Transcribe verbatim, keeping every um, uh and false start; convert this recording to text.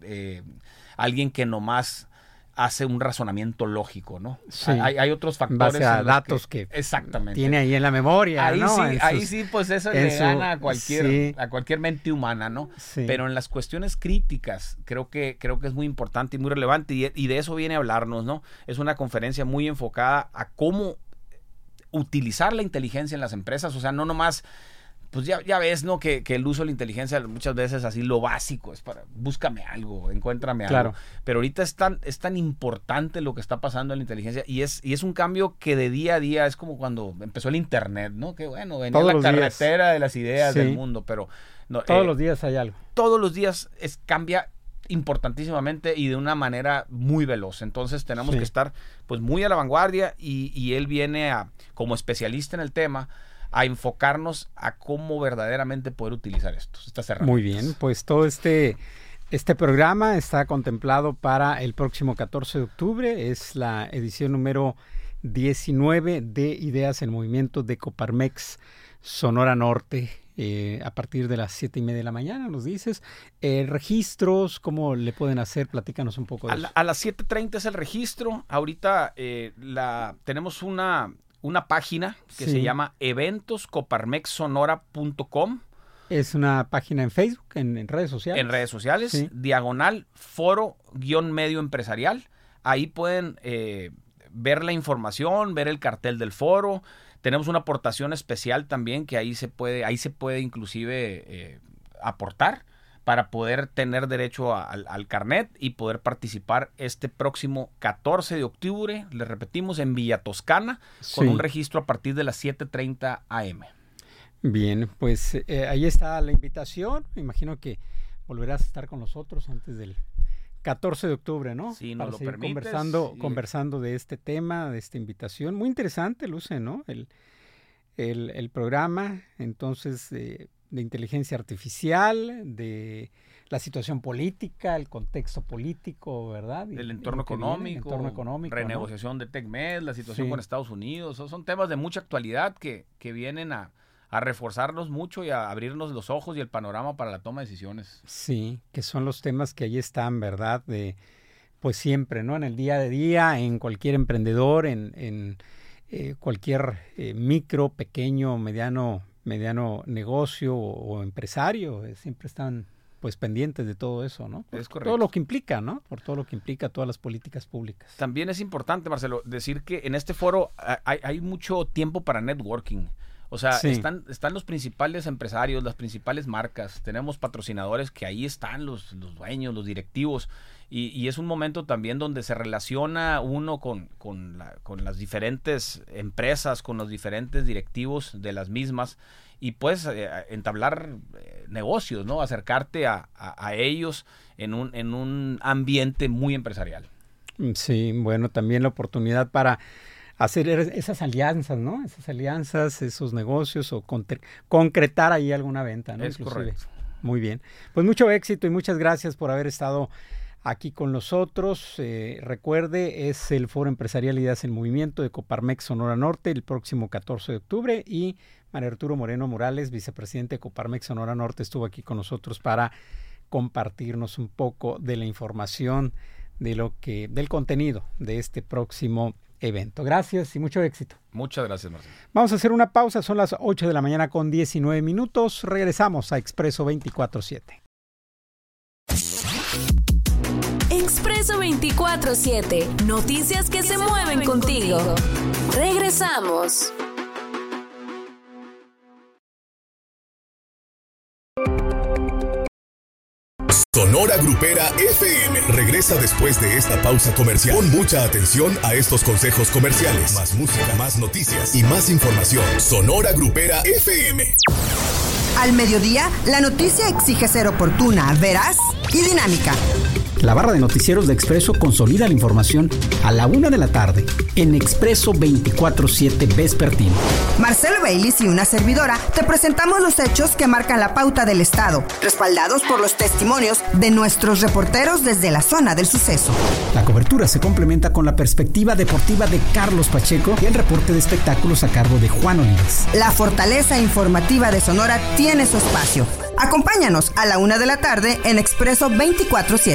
eh, alguien que nomás hace un razonamiento lógico, ¿no? Sí. Hay, hay otros factores. Base a en los datos que, que exactamente. tiene ahí en la memoria, ahí ¿no? Sí, en ahí sus, sí, pues eso le su, gana a cualquier, sí. a cualquier mente humana, ¿no? Sí. Pero en las cuestiones críticas creo que, creo que es muy importante y muy relevante y, y de eso viene a hablarnos, ¿no? Es una conferencia muy enfocada a cómo utilizar la inteligencia en las empresas, o sea, no nomás... Pues ya, ya ves, ¿no? Que, que el uso de la inteligencia muchas veces así lo básico es para búscame algo, encuéntrame claro. algo. Pero ahorita es tan, es tan importante lo que está pasando en la inteligencia y es, y es un cambio que de día a día es como cuando empezó el internet, ¿no? Que bueno, venía todos la carretera días. de las ideas sí. del mundo, pero no, todos eh, los días hay algo. Todos los días es, cambia importantísimamente y de una manera muy veloz. Entonces tenemos sí. que estar pues muy a la vanguardia y, y él viene a, como especialista en el tema, a enfocarnos a cómo verdaderamente poder utilizar esto, estas herramientas. Muy bien, pues todo este, este programa está contemplado para el próximo catorce de octubre, es la edición número diecinueve de Ideas en Movimiento de Coparmex Sonora Norte, eh, a partir de las siete y media de la mañana, nos dices. Eh, registros, ¿cómo le pueden hacer? Platícanos un poco de a eso. La, a las siete treinta es el registro, ahorita eh, la, tenemos una... una página que sí. se llama eventos coparmex sonora punto com. Es una página en Facebook, en, en redes sociales. En redes sociales, sí. diagonal foro guión medio empresarial. Ahí pueden eh, ver la información, ver el cartel del foro. Tenemos una aportación especial también que ahí se puede, ahí se puede inclusive eh, aportar para poder tener derecho a, al, al carnet y poder participar este próximo catorce de octubre, le repetimos, en Villa Toscana, sí. con un registro a partir de las siete treinta a eme. Bien, pues eh, ahí está la invitación. Me imagino que volverás a estar con nosotros antes del catorce de octubre, ¿no? Sí, nos para lo seguir permites, conversando, y... conversando de este tema, de esta invitación. Muy interesante, luce, ¿no? El, el, el programa, entonces... Eh, de inteligencia artificial, de la situación política, el contexto político, ¿verdad? Y, el entorno económico, viene, el entorno económico, renegociación, ¿no? de TecMed, la situación sí. con Estados Unidos, son, son temas de mucha actualidad que, que vienen a, a reforzarnos mucho y a abrirnos los ojos y el panorama para la toma de decisiones. Sí, que son los temas que ahí están, ¿verdad? De, pues siempre, ¿no? En el día de día, en cualquier emprendedor, en, en eh, cualquier eh, micro, pequeño, mediano mediano negocio o, o empresario, eh, siempre están pues pendientes de todo eso, ¿no? Por es correcto. Todo lo que implica, ¿no? Por todo lo que implica todas las políticas públicas. También es importante, Marcelo, decir que en este foro hay, hay mucho tiempo para networking. O sea, sí. están, están los principales empresarios, las principales marcas, tenemos patrocinadores que ahí están, los, los dueños, los directivos, y, y es un momento también donde se relaciona uno con, con, la, con las diferentes empresas, con los diferentes directivos de las mismas, y puedes eh, entablar eh, negocios, ¿no? Acercarte a, a, a ellos en un, en un ambiente muy empresarial. Sí, bueno, también la oportunidad para hacer esas alianzas, ¿no? Esas alianzas, esos negocios o con, concretar ahí alguna venta, ¿no? Es Inclusive. Correcto. Muy bien. Pues mucho éxito y muchas gracias por haber estado aquí con nosotros. Eh, recuerde, es el Foro Empresarial Ideas en Movimiento de Coparmex Sonora Norte el próximo catorce de octubre y María Arturo Moreno Morales, vicepresidente de Coparmex Sonora Norte, estuvo aquí con nosotros para compartirnos un poco de la información de lo que, del contenido de este próximo evento. Gracias y mucho éxito. Muchas gracias, Marcelo. Vamos a hacer una pausa, son las ocho de la mañana con diecinueve minutos. Regresamos a Expreso veinticuatro siete. Expreso veinticuatro siete, noticias que, que se, se mueven, mueven contigo. contigo. Regresamos. Sonora Grupera F M regresa después de esta pausa comercial. Pon mucha atención a estos consejos comerciales. Más música, más noticias y más información. Sonora Grupera F M. Al mediodía, la noticia exige ser oportuna, veraz y dinámica. La barra de noticieros de Expreso consolida la información a la una de la tarde en Expreso veinticuatro siete Vespertino. Marcelo Baylis y una servidora te presentamos los hechos que marcan la pauta del Estado, respaldados por los testimonios de nuestros reporteros desde la zona del suceso. La cobertura se complementa con la perspectiva deportiva de Carlos Pacheco y el reporte de espectáculos a cargo de Juan Olives. La fortaleza informativa de Sonora tiene su espacio. Acompáñanos a la una de la tarde en Expreso veinticuatro siete.